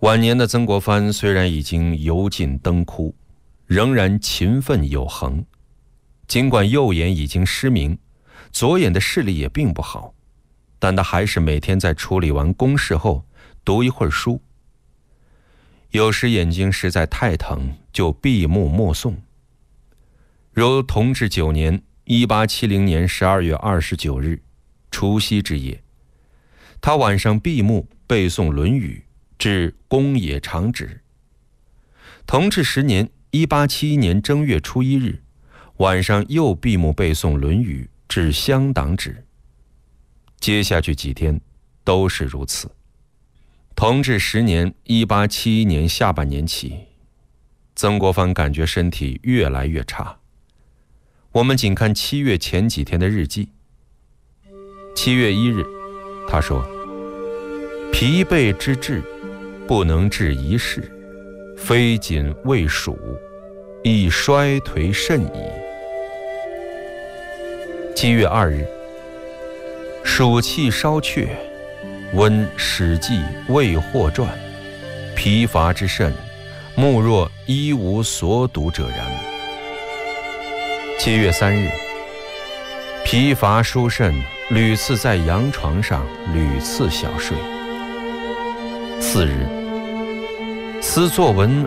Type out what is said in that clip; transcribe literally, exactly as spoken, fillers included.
晚年的曾国藩虽然已经油尽灯枯，仍然勤奋有恒。尽管右眼已经失明，左眼的视力也并不好，但他还是每天在处理完公事后读一会儿书。有时眼睛实在太疼，就闭目默诵。如同治九年一八七零年十二月二十九日除夕之夜，他晚上闭目背诵《论语》至公冶长止。同治十年一八七一年正月初一日，晚上又闭目背诵《论语》至乡党止。接下去几天都是如此。同治十年一八七一年下半年起，曾国藩感觉身体越来越差。我们仅看七月前几天的日记。七月一日，他说：“疲惫之至，不能治一事，非仅未暑，亦衰颓甚矣。”七月二日，暑气稍却，闻《史记》未获传，疲乏之甚，目若一无所睹者然。七月三日，疲乏殊甚，屡次在洋床上屡次小睡。次日，思作文